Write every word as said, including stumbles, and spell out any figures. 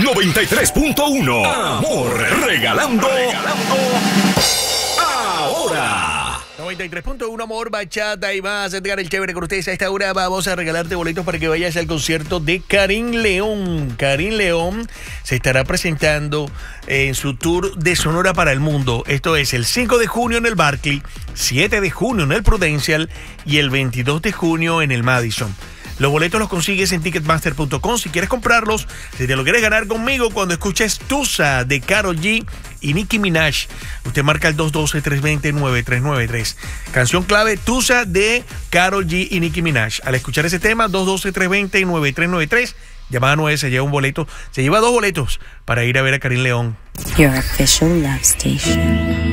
noventa y tres punto uno. Amor, regalando, regalando ahora. noventa y tres punto uno, Amor, bachata y más. Edgar el Chévere con ustedes. A esta hora vamos a regalarte boletos para que vayas al concierto de Karim León. Karim León se estará presentando en su tour de Sonora para el mundo. Esto es el cinco de junio en el Barclay, siete de junio en el Prudential y el veintidós de junio en el Madison. Los boletos los consigues en ticketmaster punto com. Si quieres comprarlos, si te lo quieres ganar conmigo, cuando escuches Tusa de Karol G y Nicki Minaj, usted marca el dos uno dos, tres dos cero, nueve tres nueve tres. Canción clave, Tusa de Karol G y Nicki Minaj. Al escuchar ese tema, dos uno dos, tres dos cero, nueve tres nueve tres, llamada nueve, se lleva un boleto, se lleva dos boletos para ir a ver a Karim León. Your official love station.